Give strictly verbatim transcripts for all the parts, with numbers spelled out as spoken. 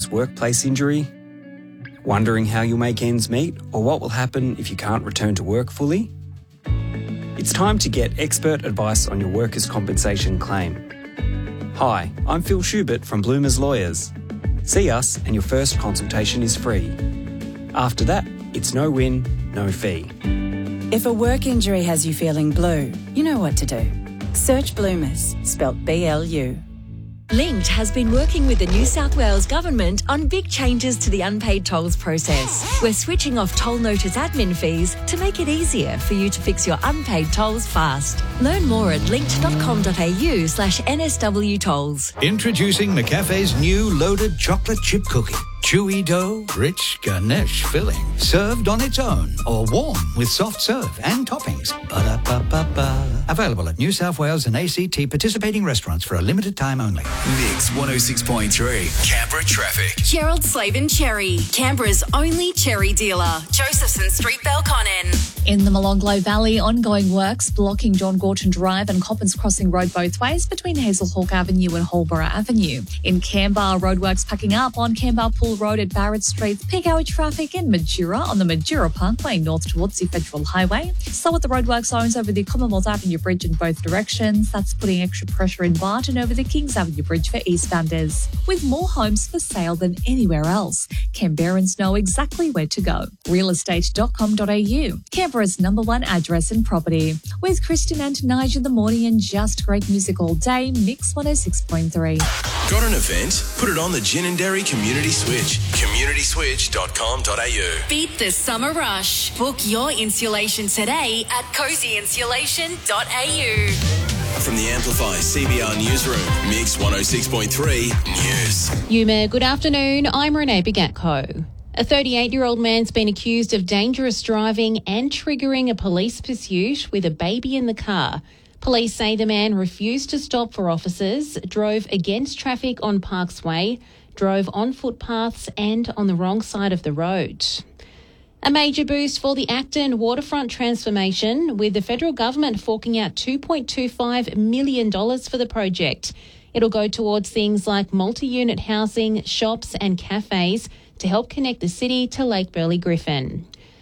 serious workplace injury? Wondering how you'll make ends meet or what will happen if you can't return to work fully? It's time to get expert advice on your workers' compensation claim. Hi, I'm Phil Schubert from Bloomers Lawyers. See us and your first consultation is free. After that, it's no win, no fee. If a work injury has you feeling blue, you know what to do. Search Bloomers, spelt B L U. Linked has been working with the New South Wales Government on big changes to the unpaid tolls process. We're switching off toll notice admin fees to make it easier for you to fix your unpaid tolls fast. Learn more at linkt.com.au slash NSW tolls. Introducing McCafe's new loaded chocolate chip cookie. Chewy dough, rich ganache filling, served on its own or warm with soft serve and toppings. Ba-da-ba-ba-ba. Available at New South Wales and A C T participating restaurants for a limited time only. Mix one oh six point three, Canberra traffic. Gerald Slavin Cherry, Canberra's only cherry dealer. Josephson Street, Belconnen. In the Molonglo Valley, ongoing works blocking John Gorton Drive and Coppins Crossing Road both ways between Hazelhawk Avenue and Holborough Avenue. In Canberra, roadworks packing up on Canberra Pool Road at Barrett Street. Peak hour traffic in Majura on the Majura Parkway north towards the Federal Highway. So at the roadwork zones over the Commonwealth Avenue Bridge in both directions. That's putting extra pressure in Barton over the Kings Avenue Bridge for eastbounders. With more homes for sale than anywhere else, Canberrans know exactly where to go. real estate dot com dot a u, Canberra's number one address in property. With Kristen and Nigel in the morning and just great music all day, Mix one oh six point three. Got an event? Put it on the Gin and Dairy Community Switch. community switch dot com dot a u. Beat the summer rush. Book your insulation today at cozy insulation dot a u. From the Amplify C B R Newsroom, Mix one oh six point three News. Yuma, good afternoon. I'm Renee Bigatko. A thirty-eight-year-old man's been accused of dangerous driving and triggering a police pursuit with a baby in the car. Police say the man refused to stop for officers, drove against traffic on Parks Way, drove on footpaths and on the wrong side of the road. A major boost for the Acton waterfront transformation, with the federal government forking out two point two five million dollars for the project. It'll go towards things like multi-unit housing, shops and cafes to help connect the city to Lake Burley Griffin.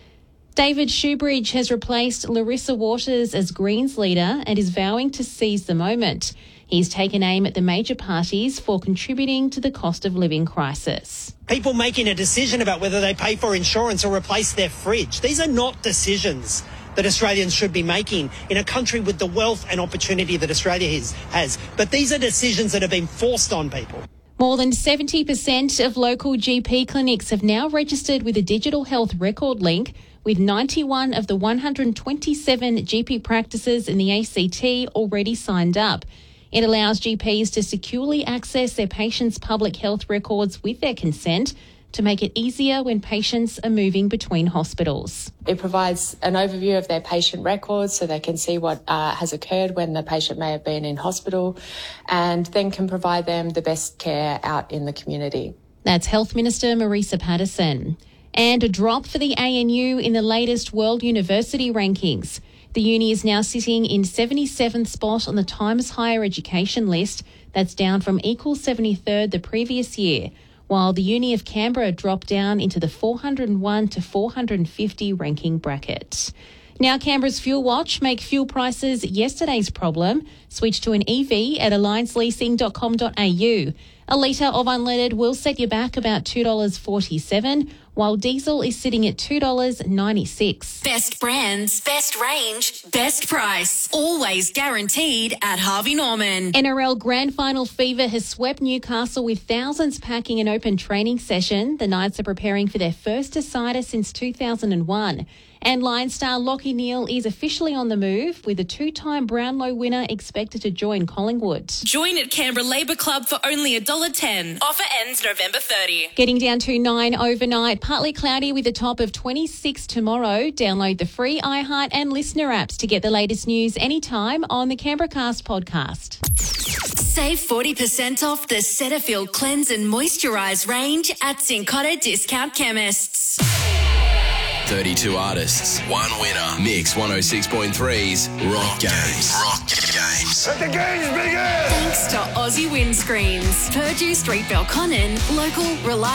David Shoebridge has replaced Larissa Waters as Greens leader and is vowing to seize the moment. He's taken aim at the major parties for contributing to the cost of living crisis. People making a decision about whether they pay for insurance or replace their fridge. These are not decisions that Australians should be making in a country with the wealth and opportunity that Australia is, has. But these are decisions that have been forced on people. More than seventy percent of local G P clinics have now registered with a digital health record link, with ninety-one of the one hundred twenty-seven G P practices in the A C T already signed up. It allows G Ps to securely access their patients' public health records with their consent to make it easier when patients are moving between hospitals. It provides an overview of their patient records so they can see what uh, has occurred when the patient may have been in hospital, and then can provide them the best care out in the community. That's Health Minister Marisa Patterson. And a drop for the A N U in the latest World University rankings. The uni is now sitting in seventy-seventh spot on the Times Higher Education list. That's down from equal seventy-third the previous year, while the Uni of Canberra dropped down into the four hundred one to four hundred fifty ranking bracket. Now Canberra's Fuel Watch. Make fuel prices yesterday's problem. Switch to an E V at alliance leasing dot com dot a u. A litre of unleaded will set you back about two dollars forty-seven, while diesel is sitting at two dollars ninety-six. Best brands, best range, best price. Always guaranteed at Harvey Norman. N R L Grand Final fever has swept Newcastle with thousands packing an open training session. The Knights are preparing for their first decider since two thousand one. And Lion star Lachie Neale is officially on the move, with a two-time Brownlow winner expected to join Collingwood. Join at Canberra Labour Club for only one dollar ten. Offer ends November thirtieth. Getting down to nine overnight, partly cloudy with a top of twenty-six tomorrow. Download the free iHeart and Listener apps to get the latest news anytime on the Canberra Cast podcast. Save forty percent off the Cetaphil Cleanse and Moisturise range at Cincotta Discount Chemists. thirty-two artists, one winner. Mix one oh six point three's Rock Games. Rock Games. Let the games begin! Thanks to Aussie Windscreens, Purdue Street, Belconnen, local, reliable.